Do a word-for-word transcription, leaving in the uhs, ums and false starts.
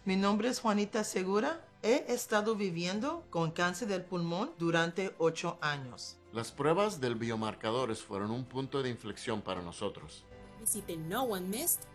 Mi nombre es Juanita Segura. He estado viviendo con cáncer del pulmón durante ocho años. Las pruebas del biomarcadores fueron un punto de inflexión para nosotros. Visite no one missed